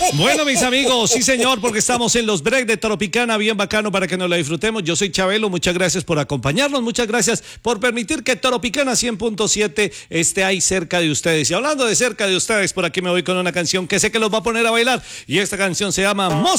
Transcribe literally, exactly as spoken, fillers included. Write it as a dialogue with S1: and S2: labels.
S1: Bueno, mis amigos, sí señor, porque estamos en los break de Tropicana, bien bacano para que nos lo disfrutemos. Yo soy Chabelo, muchas gracias por acompañarnos, muchas gracias por permitir que Tropicana cien punto siete esté ahí cerca de ustedes. Y hablando de cerca de ustedes, por aquí me voy con una canción que sé que los va a poner a bailar, y esta canción se llama Mos